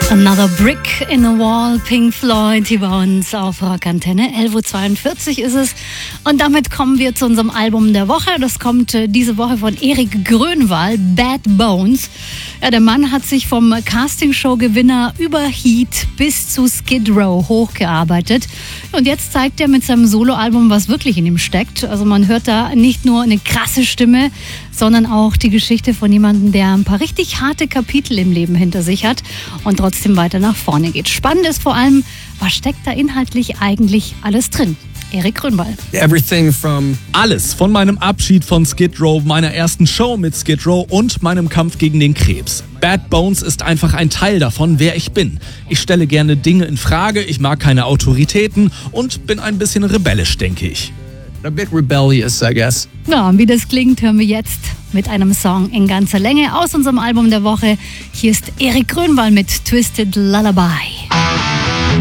Another Brick in the Wall, Pink Floyd, hier bei uns auf Rockantenne. 11.42 Uhr ist es. Und damit kommen wir zu unserem Album der Woche. Das kommt diese Woche von Erik Grönwall, Bad Bones. Ja, der Mann hat sich vom Castingshow-Gewinner über Heat bis zu Skid Row hochgearbeitet. Und jetzt zeigt er mit seinem Soloalbum, was wirklich in ihm steckt. Also man hört da nicht nur eine krasse Stimme, sondern auch die Geschichte von jemandem, der ein paar richtig harte Kapitel im Leben hinter sich hat und trotzdem weiter nach vorne geht. Spannend ist vor allem, was steckt da inhaltlich eigentlich alles drin? Erik Grönwall. Alles von meinem Abschied von Skid Row, meiner ersten Show mit Skid Row und meinem Kampf gegen den Krebs. Bad Bones ist einfach ein Teil davon, wer ich bin. Ich stelle gerne Dinge in Frage, ich mag keine Autoritäten und bin ein bisschen rebellisch, denke ich. A bit rebellious, I guess. Ja, und wie das klingt, hören wir jetzt mit einem Song in ganzer Länge aus unserem Album der Woche. Hier ist Erik Grönwall mit Twisted Lullaby.